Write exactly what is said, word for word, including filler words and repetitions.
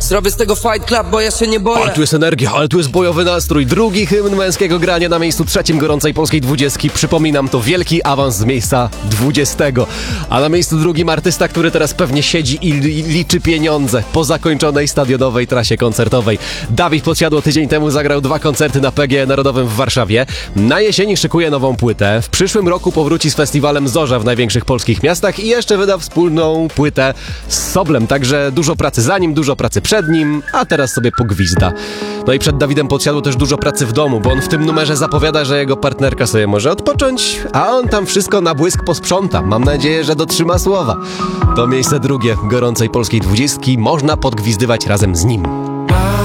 Zrobię z tego fight club, bo ja się nie boję. Ale tu jest energia, ale tu jest bojowy nastrój. Drugi hymn męskiego grania na miejscu trzecim gorącej polskiej dwudziestki. Przypominam, to wielki awans z miejsca dwudziestego. A na miejscu drugim artysta, który teraz pewnie siedzi i li- liczy pieniądze po zakończonej stadionowej trasie koncertowej. Dawid Podsiadło tydzień temu zagrał dwa koncerty na P G E Narodowym w Warszawie. Na jesieni szykuje nową płytę. W przyszłym roku powróci z festiwalem Zorza w największych polskich miastach i jeszcze wyda wspólną płytę z Soblem. Także dużo pracy za nim, dużo pracy przed nim, a teraz sobie pogwizda. No i przed Dawidem Podsiadło też dużo pracy w domu, bo on w tym numerze zapowiada, że jego partnerka sobie może odpocząć, a on tam wszystko na błysk posprząta. Mam nadzieję, że dotrzyma słowa. To miejsce drugie gorącej polskiej dwudziestki można podgwizdywać razem z nim.